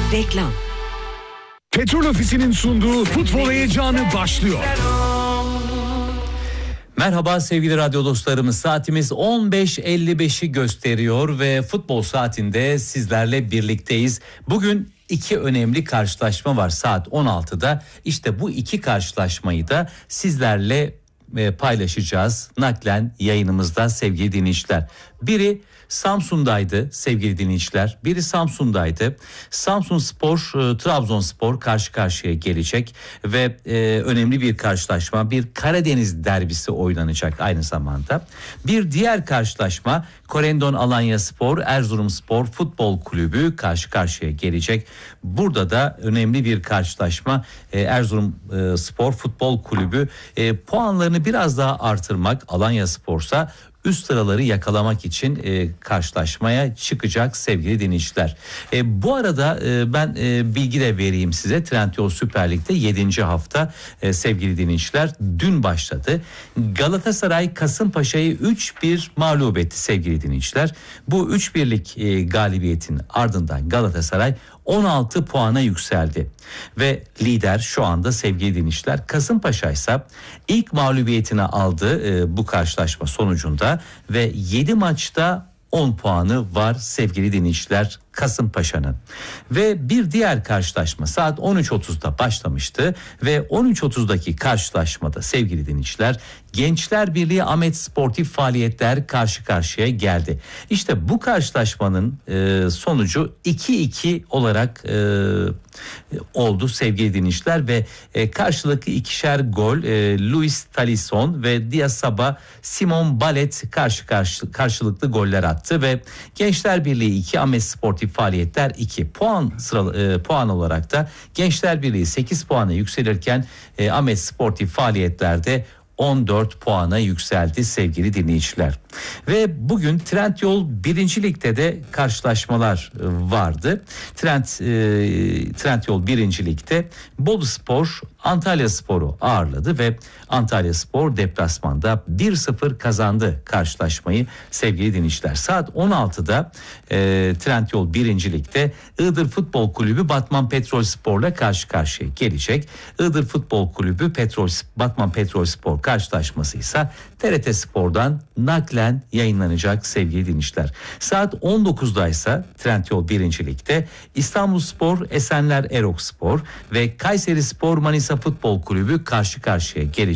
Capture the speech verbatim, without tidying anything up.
Reklam. Petrol Ofisi'nin sunduğu futbol heyecanı başlıyor. Merhaba sevgili radyo dostlarımız, saatimiz on beş elli beşi gösteriyor ve futbol saatinde sizlerle birlikteyiz. Bugün iki önemli karşılaşma var saat on altıda. İşte bu iki karşılaşmayı da sizlerle paylaşacağız naklen yayınımızda sevgili dinleyiciler. Biri Samsun'daydı sevgili dinleyiciler. Biri Samsun'daydı. Samsunspor, e, Trabzonspor karşı karşıya gelecek ve e, önemli bir karşılaşma, bir Karadeniz derbisi oynanacak aynı zamanda. Bir diğer karşılaşma Korendon Alanyaspor, Erzurumspor Futbol Kulübü karşı karşıya gelecek. Burada da önemli bir karşılaşma. E, Erzurumspor Futbol Kulübü e, puanlarını biraz daha artırmak, Alanyaspor'sa üst sıraları yakalamak için e, karşılaşmaya çıkacak sevgili dinleyiciler. E, bu arada e, ben e, bilgi de vereyim size. Trendyol Süper Lig'de yedinci hafta e, sevgili dinleyiciler dün başladı. Galatasaray Kasımpaşa'yı üç bir mağlup etti sevgili dinleyiciler. Bu üç birlik e, galibiyetin ardından Galatasaray on altı puana yükseldi ve lider şu anda sevgili dinleyiciler. Kasımpaşa ise ilk mağlubiyetini aldı e, bu karşılaşma sonucunda ve yedi maçta on puanı var sevgili dinleyiciler Kasımpaşa'nın. Ve bir diğer karşılaşma saat on üç otuzda başlamıştı ve on üç otuzdaki karşılaşmada sevgili dinleyiciler Gençler Birliği Ahmet Sportif Faaliyetler karşı karşıya geldi. İşte bu karşılaşmanın e, sonucu iki iki olarak e, oldu sevgili dinleyiciler ve e, karşılıklı ikişer gol e, Luis Talisson ve Diasaba Simon Balet karşı karşı karşılıklı goller attı ve Gençler Birliği iki Ahmet Sportif Faaliyetler iki puan sıra e, puan olarak da Gençler Birliği sekiz puana yükselirken e, Ahmet Sportif Faaliyetler'de on dört puana yükseldi sevgili dinleyiciler. Ve bugün Trendyol birinci Lig'de de karşılaşmalar vardı. Trend, e, Trendyol birinci Lig'de Boluspor Antalyaspor'u ağırladı ve Antalyaspor deplasmanda bir sıfır kazandı karşılaşmayı sevgili dinleyiciler. Saat on altıda e, Trendyol birinci Lig'de Iğdır Futbol Kulübü Batman Petrolspor'la karşı karşıya gelecek. Iğdır Futbol Kulübü Petrol Batman Petrolspor karşılaşması ise T R T Spor'dan naklen yayınlanacak sevgili dinleyiciler. Saat on dokuzda ise Trendyol birinci Lig'de İstanbulspor Esenler Erokspor ve Kayserispor Manisa Futbol Kulübü karşı karşıya gelecek.